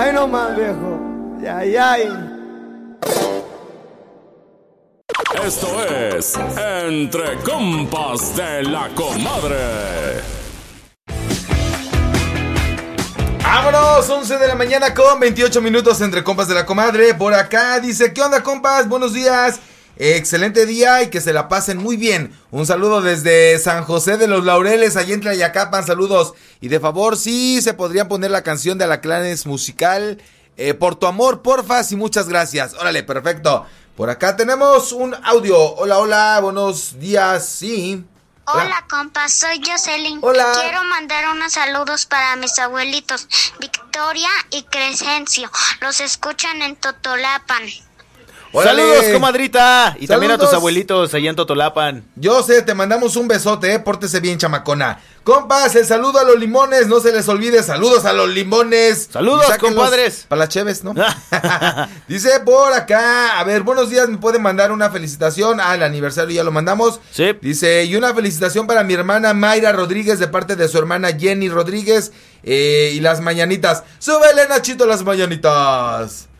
Hoy nomás, viejo. Ay, ay. Esto es Entre Compas de la Comadre. ¡Vámonos! 11 de la mañana con 28 minutos entre compas de la comadre. Por acá dice, ¿qué onda, compas? Buenos días. Excelente día y que se la pasen muy bien. Un saludo desde San José de los Laureles, allá en Tlayacapan. Saludos. Y de favor, sí, se podrían poner la canción de Alacranes musical. Por tu amor, porfas, y muchas gracias. Órale, perfecto. Por acá tenemos un audio. Hola, hola, buenos días, sí. Hola, compas, soy Jocelyn. Hola. Quiero mandar unos saludos para mis abuelitos, Victoria y Crescencio. Los escuchan en Totolapan. Órale. Saludos, comadrita. Y también a tus Saludos. abuelitos allá en Totolapan. Yo sé, te mandamos un besote, pórtese bien, chamacona. Compas, el saludo a los limones, no se les olvide, saludos a los limones. Saludos, Y sáquenlos compadres. para las cheves, ¿no? Dice por acá, a ver, buenos días, me pueden mandar una felicitación. El aniversario ya lo mandamos. Sí. Dice, y una felicitación para mi hermana Mayra Rodríguez de parte de su hermana Jenny Rodríguez. Y las mañanitas. Súbele, Nachito, las mañanitas.